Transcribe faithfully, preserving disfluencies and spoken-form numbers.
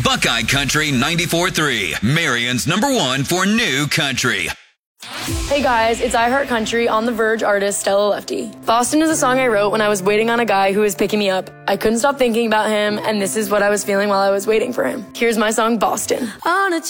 Buckeye Country ninety-four point three, Marion's number one for new country. Hey guys, it's iHeart Country on the Verge artist Stella Lefty. Boston is a song I wrote when I was waiting on a guy who was picking me up. I couldn't stop thinking about him, and this is what I was feeling while I was waiting for him. Here's my song, Boston. On a